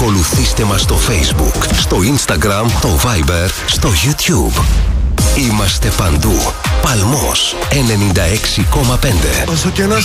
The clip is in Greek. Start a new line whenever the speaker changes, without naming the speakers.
Ακολουθήστε μας στο Facebook, στο Instagram, το Viber, στο YouTube. Είμαστε παντού. Παλμός 96,5.
Όσο και να